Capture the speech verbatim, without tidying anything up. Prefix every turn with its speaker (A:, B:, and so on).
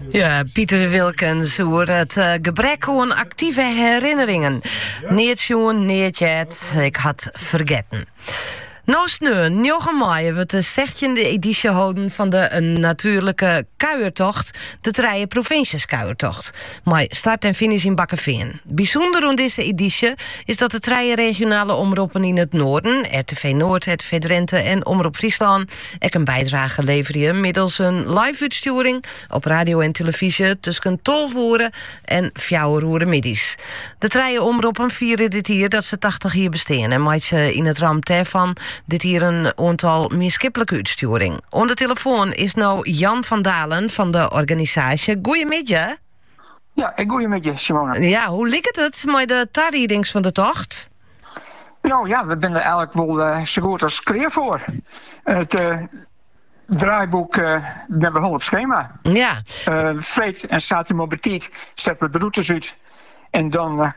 A: Ja, Pieter Wilkens over het uh, gebrek aan actieve herinneringen. Niet jongen, niet jet, ik had vergeten. Nou sneu, negen mei wordt de zestiende editie houden van de uh, natuurlijke kuiertocht, de Trije Provincieskuiertocht. Maar start en finish in Bakkeveen. Bijzonder aan deze editie is dat de Trije regionale omroepen in het noorden, R T V Noord, R T V Drenthe en Omroep Friesland, ook een bijdrage leveren middels een live-uitsturing op radio en televisie tussen twaalf uur en vier uur middags. De Trije omroepen vieren dit hier dat ze tachtig jaar bestaan en maakt ze in het ram van dit hier een aantal meeskippelijke uitsturing. On de telefoon is nou Jan van Dalen van de organisatie. Goeiemiddag.
B: Ja, en goeiemiddag, Simona.
A: Ja, hoe ligt het met de tarriedings van de tocht?
B: Nou ja, we zijn er eigenlijk wel uh, zo goed als klaar voor. Het uh, draaiboek uh, ben we al op schema.
A: Ja.
B: Uh, Vreed en zaterdag op de tijd zetten we de routes uit. En dan uh,